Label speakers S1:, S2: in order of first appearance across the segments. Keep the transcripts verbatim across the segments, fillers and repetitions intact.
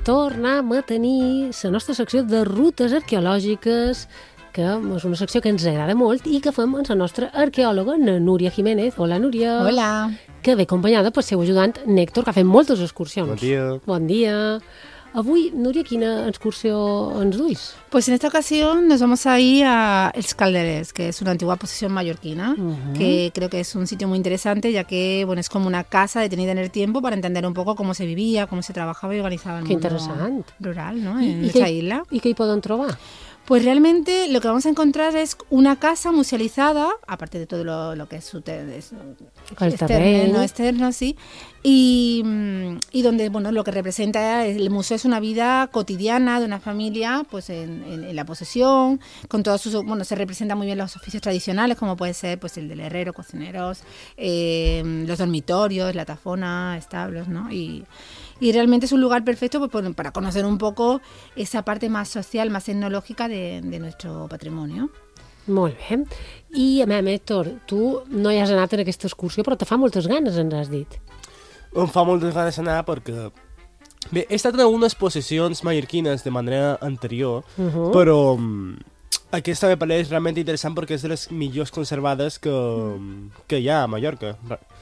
S1: tornem a tenir la nostra secció de rutes arqueològiques, que és una secció que ens agrada molt i que fem amb la nostra arqueòloga, la Núria Jiménez. Hola, Núria.
S2: Hola.
S1: Que ve acompanyada pel seu ajudant, Néctor, que ha fet moltes excursions.
S3: Bon dia.
S1: Bon dia. Avui, Núria, quina excursió ens duis?
S2: Pues en esta ocasión nos vamos a ir a Els Calderers, que es una antigua posesión mallorquina, uh-huh. que creo que es un sitio muy interesante, ya que bueno, es como una casa detenida en el tiempo para entender un poco cómo se vivía, cómo se trabajaba y organizaba el
S1: Qué
S2: mundo
S1: interesante.
S2: rural, ¿no? En
S1: ¿Y,
S2: esa
S1: y
S2: isla.
S1: ¿Y qué pueden trobar?
S2: Pues realmente lo que vamos a encontrar es una casa musealizada, aparte de todo lo, lo que es su te, es, externo, externo, sí, y, y donde bueno lo que representa el museo es una vida cotidiana de una familia, pues en, en, en la posesión, con todos sus, bueno, se representa muy bien los oficios tradicionales, como puede ser pues el del herrero, cocineros, eh, los dormitorios, la tafona, establos, ¿no? Y Y realmente es un lugar perfecto pues, para conocer un poco esa parte más social, más tecnológica de, de nuestro patrimonio.
S1: Molt bé. I, a més, Héctor, tu no hi has anat en aquesta excursió, però te fa moltes ganes, ens has dit.
S3: Em fa moltes ganes d'anar perquè... Bé, he estat en algunes possessions mallorquines de manera anterior, uh-huh. però um, aquesta me pareix realment interessant perquè és de les millors conservades que, que hi ha a Mallorca.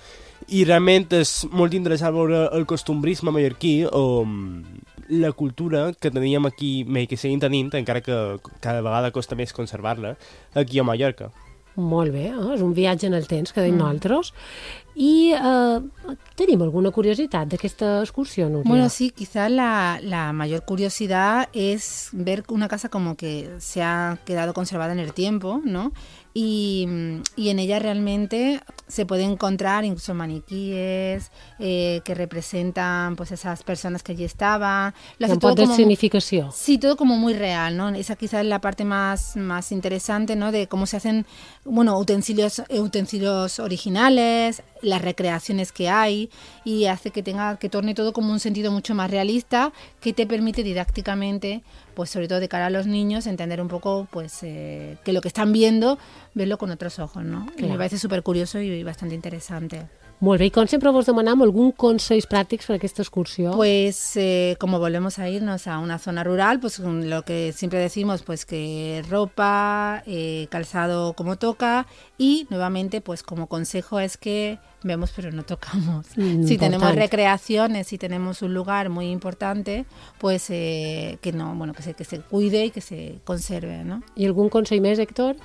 S3: I realment és molt interessant veure el costumbrisme mallorquí o la cultura que teníem aquí, bé, que seguim tenint, encara que cada vegada costa més conservar-la, aquí a Mallorca.
S1: Molt bé, eh? És un viatge en el temps que deim mm. nosaltres. I eh, tenim alguna curiositat d'aquesta excursió, Núria?
S2: Bueno, sí, quizás la, la mayor curiosidad es ver una casa como que se ha quedado conservada en el tiempo, ¿no? Y, y en ella realmente se puede encontrar incluso maniquíes eh, que representan pues esas personas que allí estaban.
S1: Lo hace todo como, significación.
S2: Sí, todo como muy real, ¿no? Esa quizás es la parte más, más interesante, ¿no? De cómo se hacen, bueno, utensilios, utensilios originales, las recreaciones que hay, y hace que tenga, que torne todo como un sentido mucho más realista, que te permite didácticamente, pues sobre todo de cara a los niños, entender un poco pues eh, que lo que están viendo, verlo con otros ojos, ¿no? Que me parece súper curioso y bastante interesante.
S1: Molt bé, i com sempre vos demanam algun consells pràctics per a aquesta excursió?
S2: Pues eh, como volvemos a irnos a una zona rural, pues lo que siempre decimos, pues que ropa, eh, calzado como toca, y nuevamente pues como consejo es que vemos pero no tocamos. Mm, si tenemos recreaciones, si tenemos un lugar muy importante, pues eh, que no, bueno, que se, que se cuide y que se conserve, ¿no?
S1: I algun consell més, Héctor?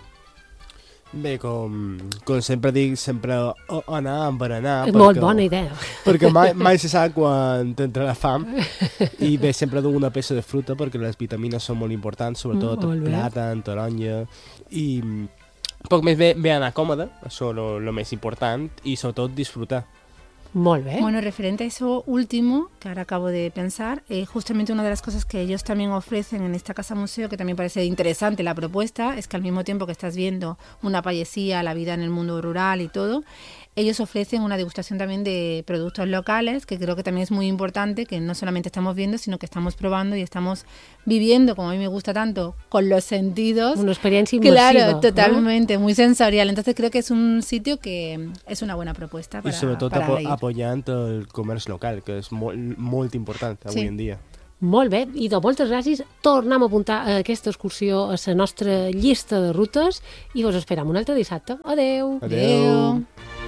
S3: Bé, com, com sempre dic, sempre anar amb berenar.
S1: És molt bona idea.
S3: Perquè mai, mai se sap quan t'entra la fam. I bé, sempre dono una peça de fruta perquè les vitamines són molt importants, sobretot mm, plàtan, taronja. I poc més bé, bé anar còmode, això és el més important, i sobretot disfrutar.
S2: Molt bé. Bueno, referente a eso último, que ahora acabo de pensar, eh, justamente una de las cosas que ellos también ofrecen en esta casa museo, que también parece interesante la propuesta, es que al mismo tiempo que estás viendo una payesía, la vida en el mundo rural y todo, ellos ofrecen una degustación también de productos locales, que creo que también es muy importante, que no solamente estamos viendo, sino que estamos probando y estamos viviendo, como a mí me gusta tanto, con los sentidos.
S1: Una experiencia inmersiva.
S2: Claro, totalmente, ¿no? Muy sensorial. Entonces creo que es un sitio que es una buena propuesta para,
S3: I sobretot
S2: para
S3: apo
S2: ir.
S3: apoyant el comerç local, que és molt, molt important avui sí. en dia.
S1: Molt bé, i de moltes gràcies. Tornem a apuntar a aquesta excursió a la nostra llista de rutes i vos esperam un altre dissabte. Adeu!
S3: Adeu!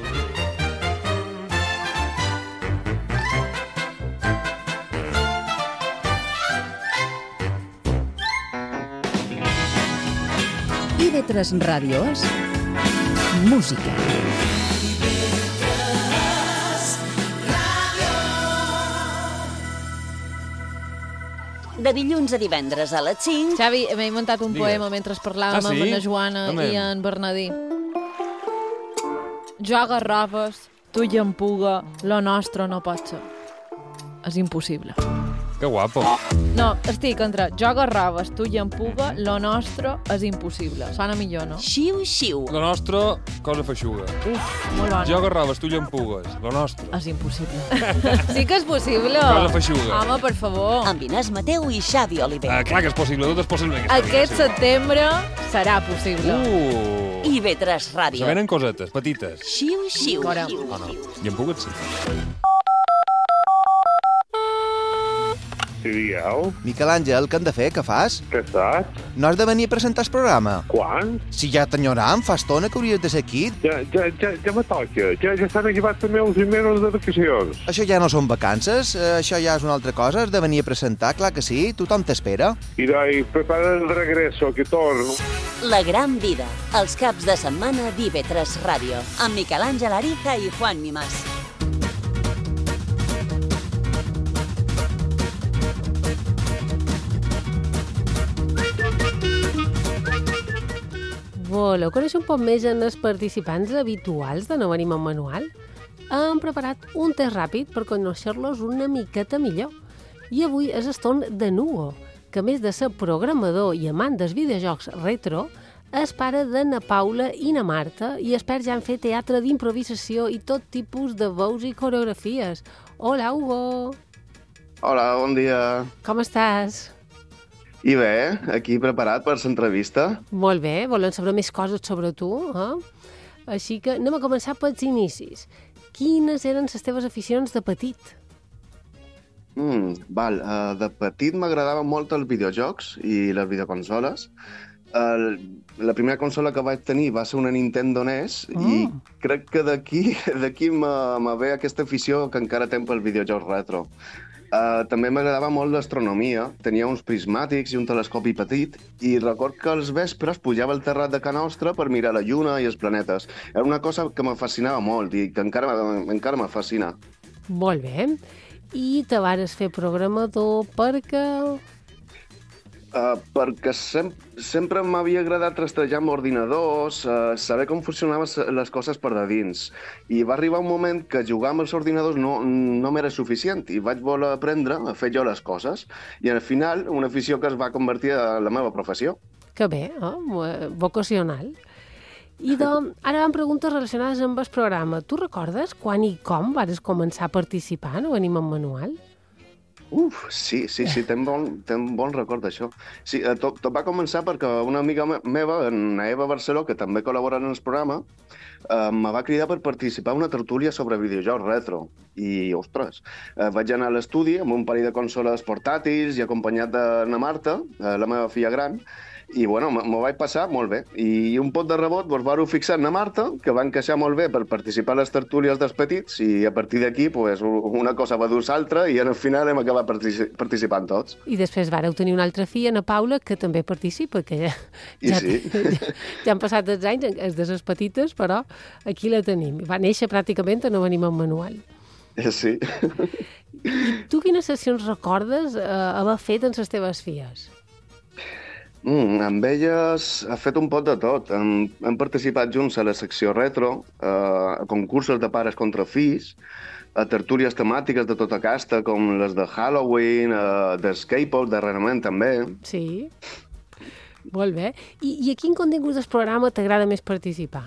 S4: I ve tres Ràdio és música.
S5: De dilluns a divendres a les cinc...
S6: Xavi, m'he muntat un
S7: Digues.
S6: poema mentre parlàvem
S7: Ah, sí?
S6: amb la Joana
S7: Amén.
S6: i en Bernadí. Jo agarraves, tu i en puga, lo nostre no pot ser. És impossible.
S7: Que guapo.
S6: No, estic entre jo agarraves, tu i en puga, lo nostre és impossible. Sona millor, no?
S5: Xiu, xiu.
S7: La nostra, cosa feixuga.
S6: Uf, molt bona.
S7: Jo agarraves, tu llampugues. La nostra.
S6: És impossible. Sí que és possible.
S7: Cosa feixuga.
S6: Home, per favor.
S5: Amb Inés Mateu i Xavi Oliver.
S7: Ah, clar que és possible, tot és possible. en aquesta
S6: Aquest
S7: vida, sí.
S6: setembre serà possible.
S7: Uh!
S5: I ve tres Ràdio.
S7: Se venen cosetes, petites.
S5: Xiu, xiu.
S6: Fora.
S7: Oh, no. Llampugues, sí.
S8: Sí, digueu.
S9: Miquel Àngel, què hem de fer? Què fas?
S8: Què saps?
S9: No has de venir a presentar el programa?
S8: Quan?
S9: Si ja t'enyoram, fa estona que hauries de ser aquí.
S8: Ja, ja, ja, ja me toca. Ja, ja estan acabats també els mesos de vacacions.
S9: Això ja no són vacances, això ja és una altra cosa, has de venir a presentar, clar que sí, tothom t'espera.
S8: I doi, prepara el regreso, que torno.
S5: La gran vida, els caps de setmana d'I V tres Ràdio, amb Miquel Àngel Ariza i Juan Mimás.
S1: Voleu conèixer un poc més en els participants habituals de No Venim amb Manual? Hem preparat un test ràpid per conèixer-los una miqueta millor. I avui és el torn de Nugo, que a més de ser programador i amant dels videojocs retro, és pare de na Paula i na Marta i expert ja en fer teatre d'improvisació i tot tipus de veus i coreografies. Hola, Hugo!
S10: Hola, bon dia.
S1: Com estàs?
S10: I bé, aquí preparat per l'entrevista.
S1: Molt bé, volem saber més coses sobre tu, eh? Així que anem a començar pels inicis. Quines eren les teves aficions de petit?
S10: Mm, val, uh, de petit m'agradaven molt els videojocs i les videoconsoles. Uh, la primera consola que vaig tenir va ser una Nintendo N E S oh. i crec que d'aquí d'aquí me, me ve aquesta afició que encara tenc pels videojocs retro. Uh, també m'agradava molt l'astronomia, tenia uns prismàtics i un telescopi petit i record que als vespres pujava al terrat de ca nostra per mirar la lluna i els planetes. Era una cosa que me fascinava molt i que encara, encara me fascina.
S1: Molt bé. I te vares fer programador perquè...
S10: Uh, perquè sem sempre m'havia agradat rastrejar amb ordinadors, uh, saber com funcionaven les coses per de dins. I va arribar un moment que jugar amb els ordinadors no, no m'era suficient i vaig voler aprendre a fer jo les coses. I al final, una afició que es va convertir en la meva professió.
S1: Que bé, eh? Vocacional. I doncs, ara van preguntes relacionades amb el programa. Tu recordes quan i com vas començar a participar? No venim amb manual?
S10: Uf, sí, sí, sí, tenc bon, tenc bon record d'això. Sí, tot, tot va començar perquè una amiga meva, na Eva Barceló, que també col·labora en el programa, eh, me va cridar per participar en una tertúlia sobre videojocs retro. I, ostres, eh, vaig anar a l'estudi amb un parell de consoles portàtils i acompanyat de na Marta, eh, la meva filla gran, i, bueno, m'ho vaig passar molt bé. I un pot de rebot vos vau fixar en na Marta, que va encaixar molt bé per participar a les tertúlies dels petits, i a partir d'aquí, pues, una cosa va dur l'altra, i al final hem acabat particip participant tots.
S1: I després vareu tenir una altra filla, na Paula, que també participa, que ja, ja,
S10: sí.
S1: ja, ja han passat els anys, és de les petites, però aquí la tenim. Va néixer pràcticament a No Venim amb Manual.
S10: Sí.
S1: I tu quines sessions recordes eh, haver fet en les teves filles?
S10: Mm, amb elles ha fet un pot de tot. Hem, hem participat junts a la secció retro, eh, a concursos de pares contra fills, a tertúlies temàtiques de tota casta, com les de Halloween, eh, de skateboard, darrerament també.
S1: Sí, molt bé. I, i a quin contingut del programa t'agrada més participar?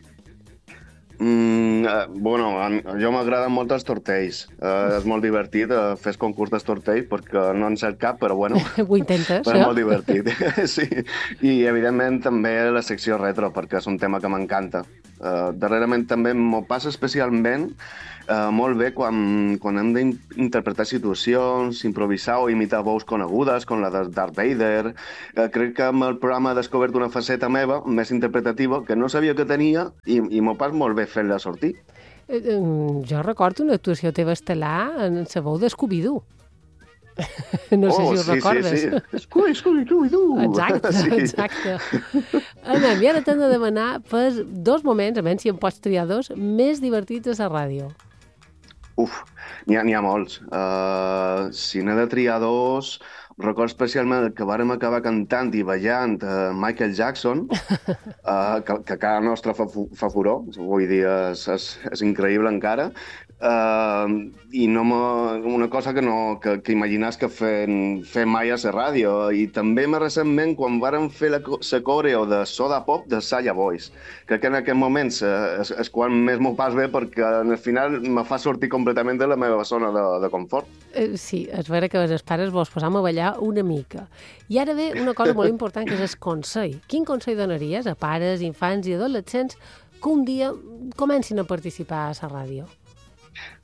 S10: Mm, eh, bueno, jo m'agraden molt els tortells. Eh, és molt divertit eh, fer el concurs dels tortells perquè no en sé cap, però bueno.
S1: Ho intentes,
S10: però és molt divertit. Sí. I evidentment també la secció retro, perquè és un tema que m'encanta. Eh, darrerament també m'ho passa especialment eh, molt bé quan, quan hem d'interpretar situacions, improvisar o imitar veus conegudes, com la de Darth Vader. Eh, crec que amb el programa he descobert una faceta meva, més interpretativa, que no sabia que tenia i, i m'ho pas molt bé fent-la sortir.
S1: Eh, eh, jo recordo una actuació teva estel·lar en la veu de Scooby-Doo. No sé
S10: oh,
S1: si ho
S10: sí,
S1: recordes.
S10: Sí, sí. Scooby, Scooby, Scooby-Doo!
S1: Exacte, sí. Exacte. Anem, i ara t'hem de demanar per dos moments, a menys si em pots triar dos, més divertits a la ràdio.
S10: Uf, n'hi ha, n'hi ha molts. Uh, si n'he de triar dos, recordo especialment que vàrem acabar cantant i ballant uh, Michael Jackson, uh, que, que a casa nostra fa, fa furor, vull dir, és, és, és increïble encara. Uh, i no una cosa que no que, que imaginàs que fem, fem mai a la ràdio. I també més recentment quan vàrem fer la, la coreo de Soda Pop de Saya Boys. Crec que en aquest moment és, és quan més m'ho pas bé perquè al final me fa sortir completament de la meva zona de, de confort.
S1: Eh, sí, és vera que els pares vos posam a ballar una mica. I ara ve una cosa molt important que és el consell. Quin consell donaries a pares, infants i adolescents que un dia comencin a participar a la ràdio?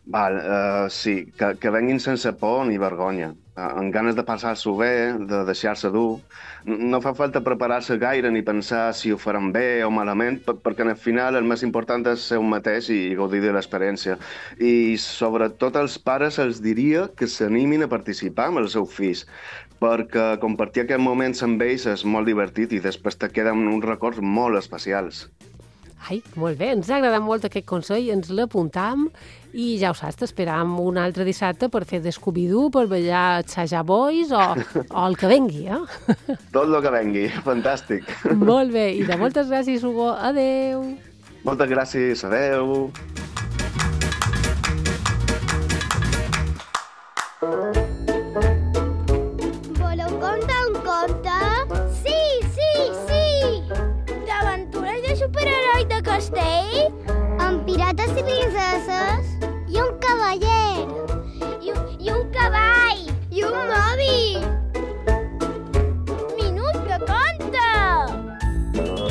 S10: Val, uh, sí, que, que venguin sense por ni vergonya, uh, amb ganes de passar-s'ho bé, de deixar-se dur. No fa falta preparar-se gaire ni pensar si ho faran bé o malament, perquè al final el més important és ser un mateix i gaudir de l'experiència. I sobretot als pares els diria que s'animin a participar amb els seus fills, perquè compartir aquests moments amb ells és molt divertit i després te queden uns records molt especials.
S1: Ai, molt bé, ens ha agradat molt aquest consell, ens l'apuntam i ja ho saps, t'esperam un altre dissabte per fer Scooby-Doo, per ballar Saja Boys o, o el que vengui, eh?
S10: Tot el que vengui, fantàstic.
S1: Molt bé, i de moltes gràcies, Hugo. Adeu.
S10: Moltes gràcies, adeu.